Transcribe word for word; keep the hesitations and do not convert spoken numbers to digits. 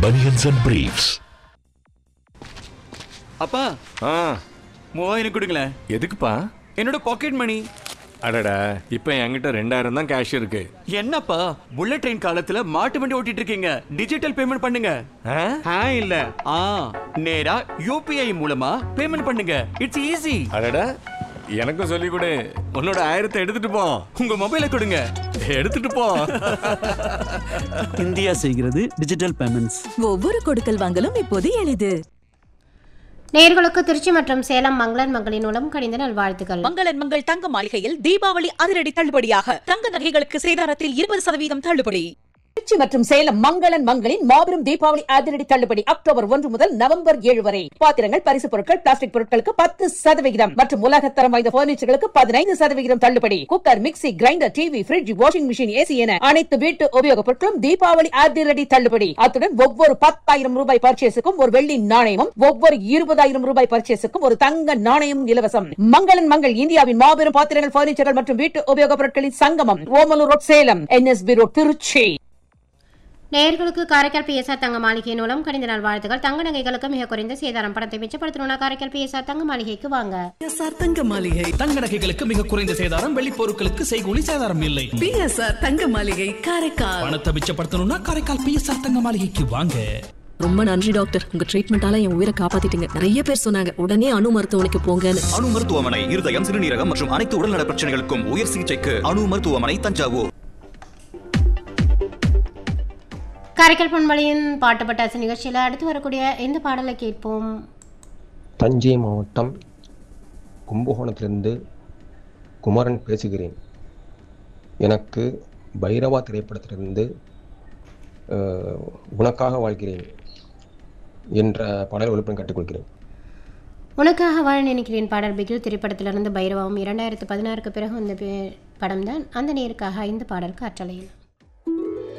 Bunions and Briefs. அப்பா ஆ மூவாயிரம் கொடுங்களேன். எதுக்குப்பா? என்னோட பாக்கெட் மணி. அடடா, இப்போ என்கிட்ட ரெண்டாயிரம் தான் கேஷ் இருக்கு. என்னப்பா புல்லட் ட்ரெயின் காலத்துல மாட்டு வண்டி ஓட்டிட்டு இருக்கீங்க? டிஜிட்டல் பேமெண்ட் பண்ணுங்க. ஆ? ஆ இல்ல ஆ நேரா யூபிஐ மூலமா பேமெண்ட் பண்ணுங்க. It's easy. அடடா, எனக்கும் சொல்லி கொடு. உன்னோட ஆயிரத்தை எடுத்துட்டு போ. உங்க மொபைலை கொடுங்க. எடுத்துட்டு போ. இந்தியா செய்கிறது டிஜிட்டல் பேமெண்ட்ஸ். ஒவ்வொரு கொடுக்கல் வாங்கலும் இப்போது எளிது. நேயர்களுக்கு திருச்சி மற்றும் சேலம் மங்களன் மங்களின் மூலம் கணிந்த நல்வாழ்த்துக்கள். மங்களன் மங்கள் தங்க மாளிகையில் தீபாவளி அதிரடி தள்ளுபடியாக தங்க நகைகளுக்கு சேதாரத்தில் இருபது சதவீதம் தள்ளுபடி. திருச்சி மற்றும் சேலம் மங்களன் மங்களின் மாபெரும் தீபாவளி அதிரடி தள்ளுபடி அக்டோபர் ஒன்று முதல் நவம்பர் ஏழு வரை. பாத்திரங்கள், பரிசு பொருட்கள், பிளாஸ்டிக் பொருட்களுக்கு பத்து சதவிகிதம் மற்றும் உலகத்தரம் வாய்ந்த பர்னிச்சர்களுக்கு பதினைந்து சதவிகிதம் தள்ளுபடி. Cooker, mixie, grinder, TV, bridge, washing machine, AC என அனைத்து வீட்டு உபயோகப் பொருட்களும் தீபாவளி அதிரடி தள்ளுபடி. அத்துடன் ஒவ்வொரு பத்தாயிரம் ரூபாய் பர்ச்சேஸுக்கும் ஒரு வெள்ளி நாணயமும், ஒவ்வொரு இருபதாயிரம் ரூபாய் பர்ச்சேஸுக்கும் ஒரு தங்க நாணயமும் இலவசம். மங்களன் மங்கள் இந்தியாவின் மாபெரும் பாத்திரங்கள், பர்னிச்சர்கள் மற்றும் வீட்டு உபயோகப் பொருட்களின் சங்கமம். Omalur road, Salem. NSP road, Trichy. நேயர்களுக்கு காரைக்கால் பிஎஸ்ஆர் தங்க மாளிகையின் மூலம் கணிந்த நல்வாழ்த்துக்கள். தங்க நகைகளுக்கு மிக குறைந்த சேதாரம். பணத்தை மிச்சப்படுத்தணும்னா காரைக்கால் பிஎஸ்ஆர் தங்க மாளிகைக்கு வாங்க. பிஎஸ்ஆர் தங்க மாளிகை. தங்க நகைகளுக்கு மிக குறைந்த சேதாரம், வெள்ளி பொருட்களுக்கு செய்கூலி சேதாரம் இல்லை. பிஎஸ்ஆர் தங்க மாளிகை, காரைக்கால். பணத்தை மிச்சப்படுத்தணும்னா காரைக்கால் பிஎஸ்ஆர் தங்க மாளிகைக்கு வாங்க. ரொம்ப நன்றி டாக்டர், உங்க ட்ரீட்மெண்டால என் உயிரை காப்பாத்திட்டீங்க. நிறைய பேர் சொன்னாங்க உடனே அணு மருத்துவமனைக்கு போங்கன்னு. அணு மருத்துவமனை இருதயம், சிறுநீரகம் மற்றும் அனைத்து உடல்நல பிரச்சனைகளுக்கும் உயர் சிகிச்சைக்கு அணு மருத்துவமனை, தஞ்சாவூர். காரைக்கால் பண்பலையின் பாட்டு பட்டாசு நிகழ்ச்சியில் அடுத்து வரக்கூடிய இந்த பாடலை கேட்போம். தஞ்சை மாவட்டம் கும்பகோணத்திலிருந்து குமரன் பேசுகிறேன். எனக்கு பைரவா திரைப்படத்திலிருந்து உனக்காக வாழ்கிறேன் என்ற பாடல் ஒளிபரப்பு கற்றுக்கொள்கிறேன். உனக்காக வாழ நினைக்கிறேன் பாடல் பிகில் திரைப்படத்திலிருந்து பைரவாவும் இரண்டாயிரத்து பதினாறுக்கு பிறகு இந்த படம் தான். அந்த நேருக்காக இந்த பாடல் காற்றலையில்.